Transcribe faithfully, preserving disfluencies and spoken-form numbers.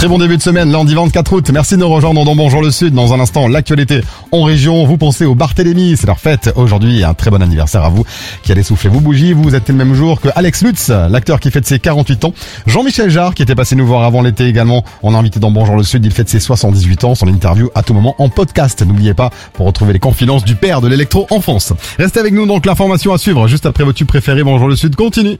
Très bon début de semaine, lundi vingt-quatre août. Merci de nous rejoindre dans Bonjour le Sud. Dans un instant, l'actualité en région. Vous pensez au Barthélémy, c'est leur fête aujourd'hui. Un très bon anniversaire à vous qui allez souffler vos bougies. Vous êtes le même jour que Alex Lutz, l'acteur qui fête ses quarante-huit ans. Jean-Michel Jarre qui était passé nous voir avant l'été également. On a invité dans Bonjour le Sud. Il fête ses soixante-dix-huit ans. Son interview à tout moment en podcast. N'oubliez pas pour retrouver les confidences du père de l'électro en France. Restez avec nous donc l'information à suivre juste après vos tubes préférés. Bonjour le Sud continue.